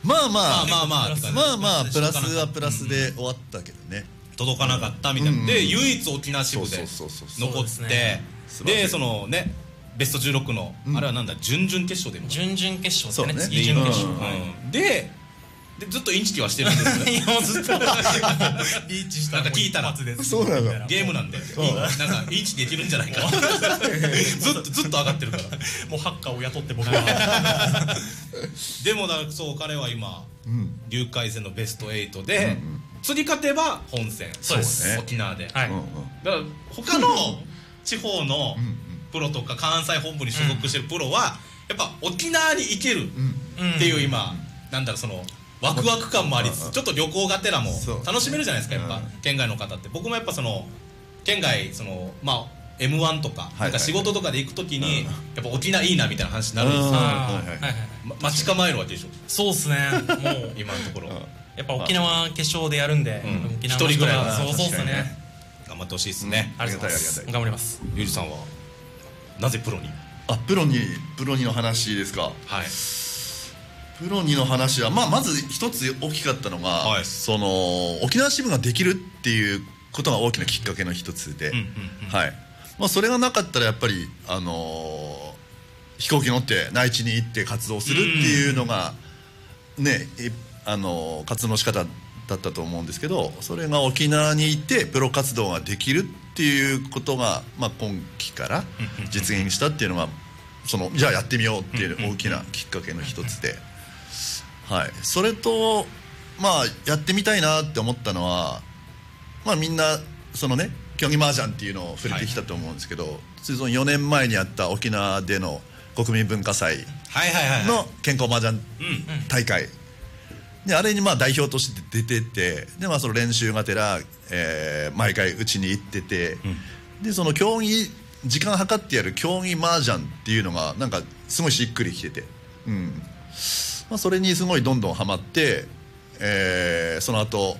まあまあプラスはプラスで終わったけどね、 届かなかったみたいなで唯一沖縄支部で残ってでそのねベスト16のあれはなんだ準々決勝で準々決勝ですね準々決勝でずっとインチキはしてるんですよね。 いやもうずっとリーチしたなんか聞いたらそうなのゲームなんでなんかインチキできるんじゃないかずっと上がってるからもうハッカーを雇って僕はでもだからそう彼は今竜海戦のベスト8で次勝てば本戦そうです沖縄でだはいから他の地方のプロとか関西本部に所属してるプロはやっぱ沖縄に行けるっていう今なんだろうそのワクワク感もありつつちょっと旅行がてらも楽しめるじゃないですかやっぱ県外の方って僕もやっぱその県外そのまあ M1 とかなんか仕事とかで行くときにやっぱ沖縄いいなみたいな話になるんですよ待ち構えるわけでしょそうっすねもう今のところやっぱ沖縄決勝でやるんで一人ぐらいはそうっすね頑張ってほしいですねありがとうございます頑張りますゆうじさんはなぜプロにプロにの話ですか。 はいプロにの話は、まず一つ大きかったのが、その沖縄支部ができるっていうことが大きなきっかけの一つで、それがなかったらやっぱり、飛行機乗って内地に行って活動するっていうのがね活動の仕方だったと思うんですけど、それが沖縄に行ってプロ活動ができるっていうことが、今期から実現したっていうのがじゃあやってみようっていう大きなきっかけの一つで。それとやってみたいなって思ったのはみんなそのね競技麻雀っていうのを触れてきたと思うんですけど、その4年前にあった沖縄での国民文化祭の健康麻雀大会であれに代表として出ててでその練習がてら毎回うちに行っててでその競技時間計ってやる競技麻雀っていうのがなんかすごいしっくりきててそれにすごいどんどんハマって、その後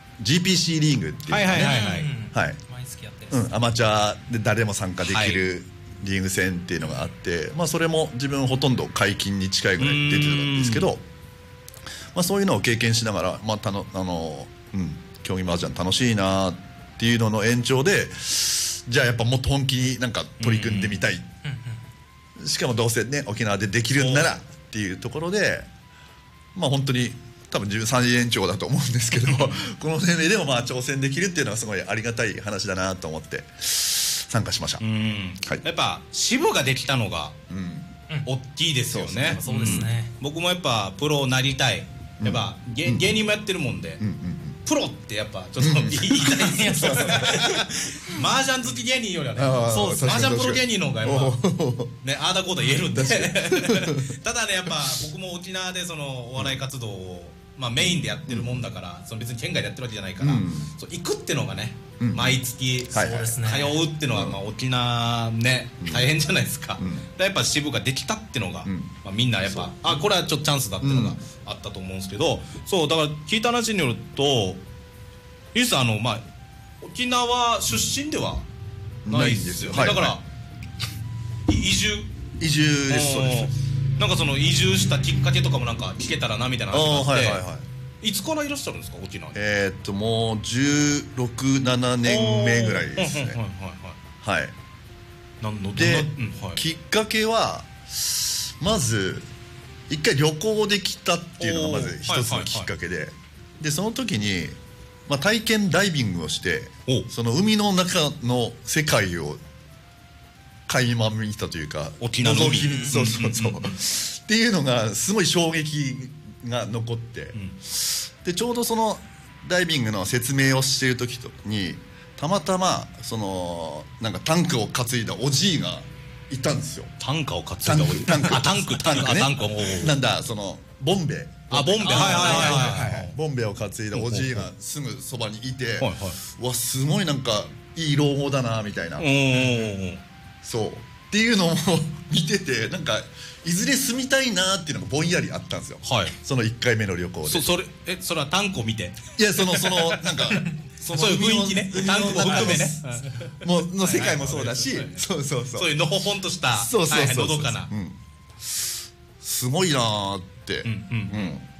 GPC リーグっていうのがね毎月やってるアマチュアで誰でも参加できるリーグ戦っていうのがあって、それも自分ほとんど解禁に近いぐらい出てたんですけど、そういうのを経験しながら、競技麻雀楽しいなっていうのの延長でじゃあやっぱもっと本気になんか取り組んでみたい、しかもどうせね沖縄でできるんならっていうところで本当に多分13時延長だと思うんですけどこの年齢でも挑戦できるっていうのはすごいありがたい話だなと思って参加しました。 やっぱ支部ができたのが大きいですよね。 そうですね。 僕もやっぱプロなりたいやっぱ芸人もやってるもんでプロってやっぱちょっと言いたいですよ麻雀好き芸人よりはね麻雀プロ芸人の方がやっぱねあーだこーだ言えるんでただねやっぱ僕も沖縄でそのお笑い活動をメインでやってるもんだから別に県外でやってるわけじゃないから行くってのがね毎月通うってのは沖縄ね大変じゃないですか。やっぱ支部ができたってのがみんなやっぱこれはちょっとチャンスだってのがあったと思うんですけどそうだから聞いた話によるとゆうさん沖縄出身ではないですよね。だから移住ですそうです。 なんかその移住したきっかけとかもなんか聞けたらなみたいな話があっていつからいらっしゃるんですか沖縄に。 もう16、17年目ぐらいですね。できっかけはまず一回旅行できたっていうのがまず一つのきっかけでその時に体験ダイビングをしてその海の中の世界を垣間見たというか沖縄の海そうっていうのがすごい衝撃が残ってでちょうどそのダイビングの説明をしている時にたまたまそのなんかタンクを担いだおじいがいたんですよ。 タンクを担いだおじいタンクなんだそのボンベボンベを担いだおじいがすぐそばにいてわすごいなんかいい老後だなみたいなそうっていうのを見ててなんかいずれ住みたいなっていうのがぼんやりあったんですよ。その1回目の旅行でそれはタンクを見ていやそのなんかそういう雰囲気ねタンクも含めねもうの世界もそうだしそういうのほほんとしたのどかなすごいなーって